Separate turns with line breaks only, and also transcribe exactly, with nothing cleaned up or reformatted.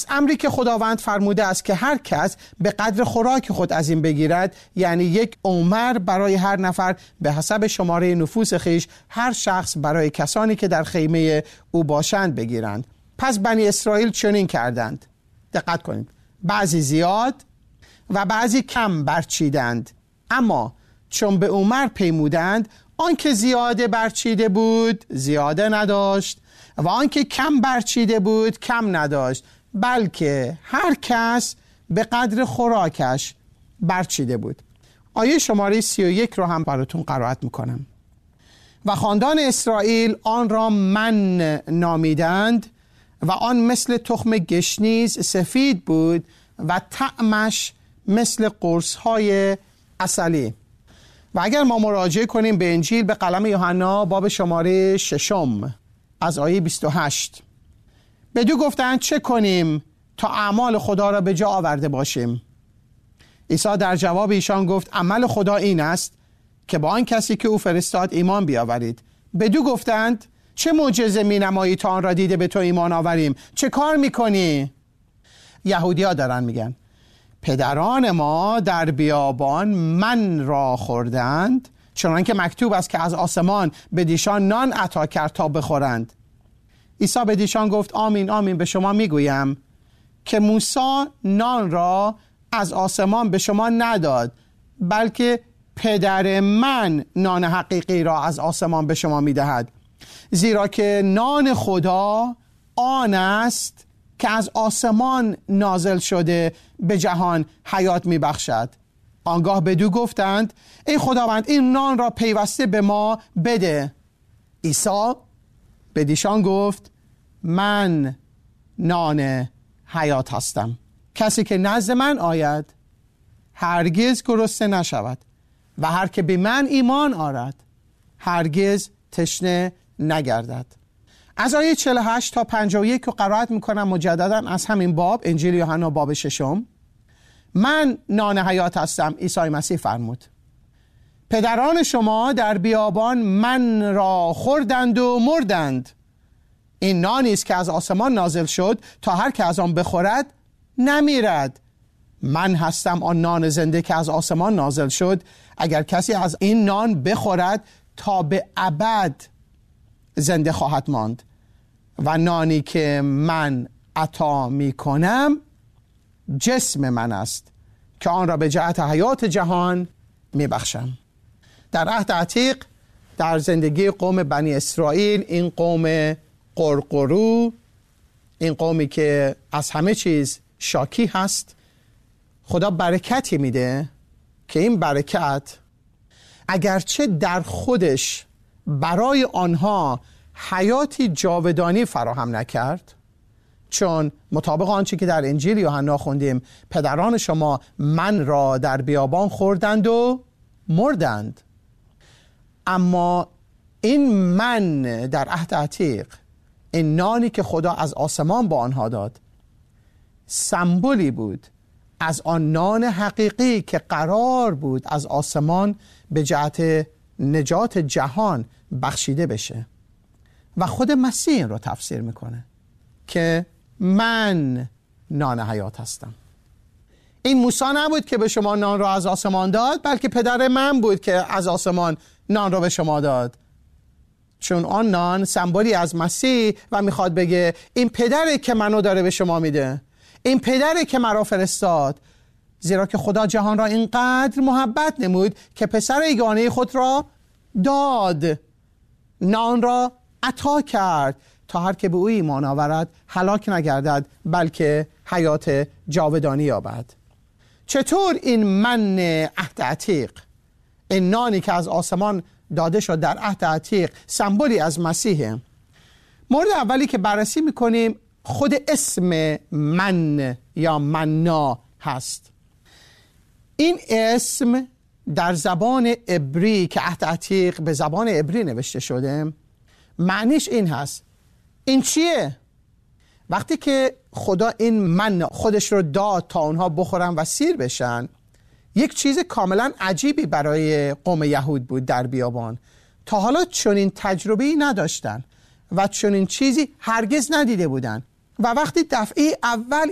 پس امری که خداوند فرموده است که هر کس به قدر خوراک خود از این بگیرد، یعنی یک اومر برای هر نفر به حسب شماره نفوس خیش، هر شخص برای کسانی که در خیمه او باشند بگیرند. پس بنی اسرائیل چنین کردند. دقت کنید، بعضی زیاد و بعضی کم برچیدند، اما چون به اومر پیمودند، آنکه زیاده برچیده بود زیاده نداشت و آنکه کم برچیده بود کم نداشت، بلکه هر کس به قدر خوراکش برچیده بود. آیه شماره سی و یک رو هم براتون قرائت میکنم. و خاندان اسرائیل آن را من نامیدند و آن مثل تخم گشنیز سفید بود و طعمش مثل قرص‌های عسلی. و اگر ما مراجعه کنیم به انجیل به قلم یوحنا باب شماره ششم از آیه بیست و هشت، بدو گفتند چه کنیم تا اعمال خدا را به جا آورده باشیم؟ عیسی در جواب ایشان گفت عمل خدا این است که با آن کسی که او فرستاد ایمان بیاورید. بدو گفتند چه معجزه می نمایی تا آن را دیده به تو ایمان آوریم؟ چه کار می کنی؟ یهودی‌ها دارن میگن پدران ما در بیابان من را خوردند، چنانکه مکتوب است که از آسمان به دیشان نان عطا کرد تا بخورند. عیسی به دیشان گفت آمین آمین به شما میگویم که موسی نان را از آسمان به شما نداد، بلکه پدر من نان حقیقی را از آسمان به شما میدهد. زیرا که نان خدا آن است که از آسمان نازل شده به جهان حیات میبخشد. آنگاه بدو گفتند ای خداوند این نان را پیوسته به ما بده. عیسی به دیشان گفت من نان حیات هستم. کسی که نزد من آید هرگز گرسنه نشود و هر که به من ایمان آرد هرگز تشنه نگردد. از آیه چهل و هشت تا پنجاه و یک رو قرائت میکنم مجددا از همین باب، انجیل یوحنا باب ششم. من نان حیات هستم. عیسی مسیح فرمود پدران شما در بیابان من را خوردند و مردند. این نانی است که از آسمان نازل شد تا هر که از آن بخورد نمیرد. من هستم آن نان زنده که از آسمان نازل شد. اگر کسی از این نان بخورد تا به ابد زنده خواهد ماند و نانی که من عطا می کنم جسم من است که آن را به جهت حیات جهان می بخشم. در عهد عتیق در زندگی قوم بنی اسرائیل، این قوم قرقرو، این قومی که از همه چیز شاکی هست، خدا برکتی میده که این برکت اگرچه در خودش برای آنها حیاتی جاودانی فراهم نکرد، چون مطابق آنچه که در انجیل یوحنا خوندیم پدران شما من را در بیابان خوردند و مردند، اما این من در عهد عتیق، این نانی که خدا از آسمان با آنها داد، سمبولی بود از آن نان حقیقی که قرار بود از آسمان به جهت نجات جهان بخشیده بشه. و خود مسیح این رو تفسیر میکنه که من نان حیات هستم. این موسی نبود که به شما نان را از آسمان داد، بلکه پدر من بود که از آسمان نان را به شما داد، چون آن نان سمبولی از مسیح و میخواد بگه این پدره که منو داره به شما میده، این پدره که مرا فرستاد. زیرا که خدا جهان را اینقدر محبت نمود که پسر یگانه خود را داد، نان را عطا کرد تا هر که به او ایمان آورد هلاک نگردد بلکه حیات جاودانی یابد. چطور این من عهد عتیق، این نانی که از آسمان داده شد در عهد عتیق، سمبولی از مسیحه؟ مورد اولی که بررسی میکنیم خود اسم من یا منا هست. این اسم در زبان عبری که عهد عتیق به زبان عبری نوشته شده، معنیش این هست. این چیه؟ وقتی که خدا این من خودش رو داد تا اونها بخورن و سیر بشن، یک چیز کاملا عجیبی برای قوم یهود بود در بیابان. تا حالا چنین تجربه‌ای نداشتن و چنین چیزی هرگز ندیده بودن. و وقتی دفعه اول